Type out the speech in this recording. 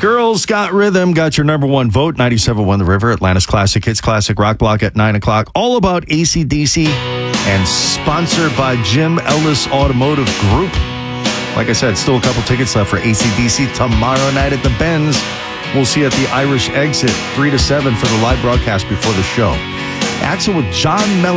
Girls Got Rhythm got your number one vote. 97.1 The River, Atlanta's Classic Hits, Classic Rock Block at 9 o'clock. All about AC/DC and sponsored by Jim Ellis Automotive Group. Like I said, still a couple tickets left for AC/DC tomorrow night at the Benz. We'll see you at the Irish Exit, 3 to 7 for the live broadcast before the show. Axel with John Mellon.